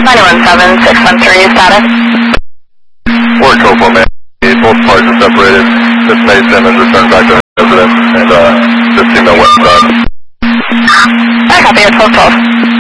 917-613 status. Fort Copal, man. Both cars are separated. Just made them and returned back to residence and just seen the west side. I copy, it's 1212.